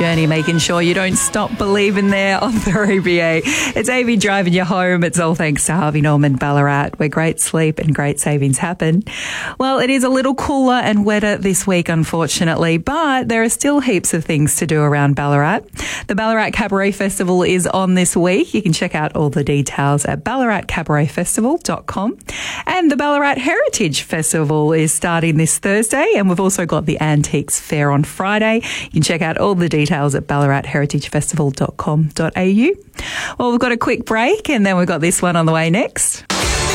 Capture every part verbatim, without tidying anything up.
Journey, making sure you don't stop believing there on three B A. It's A V driving you home. It's all thanks to Harvey Norman Ballarat, where great sleep and great savings happen. Well, it is a little cooler and wetter this week, unfortunately, but there are still heaps of things to do around Ballarat. The Ballarat Cabaret Festival is on this week. You can check out all the details at ballarat cabaret festival dot com. And the Ballarat Heritage Festival is starting this Thursday, and we've also got the Antiques Fair on Friday. You can check out all the details at ballarat heritage festival dot com dot a u. Well, we've got a quick break, and then we've got this one on the way next.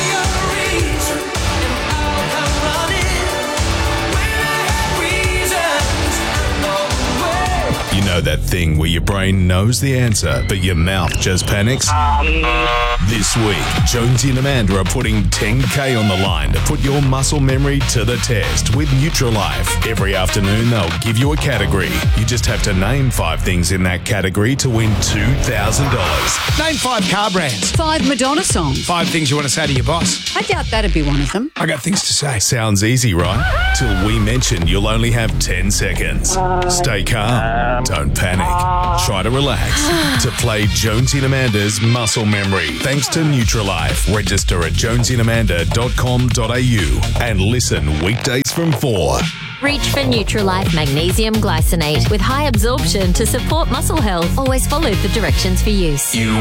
You know that thing where your brain knows the answer, but your mouth just panics? This week, Jonesy and Amanda are putting ten K on the line to put your muscle memory to the test with Nutrilife. Every afternoon, they'll give you a category. You just have to name five things in that category to win two thousand dollars. Name five car brands. Five Madonna songs. Five things you want to say to your boss. I doubt that'd be one of them. I got things to say. Sounds easy, right? Till we mention you'll only have ten seconds. Stay calm. Don't panic. Try to relax. To play Jonesy and Amanda's Muscle Memory. Thanks to Nutrilife. Register at jonesy and amanda dot com dot a u and listen weekdays from four. Reach for Nutrilife Magnesium Glycinate with high absorption to support muscle health. Always follow the directions for use.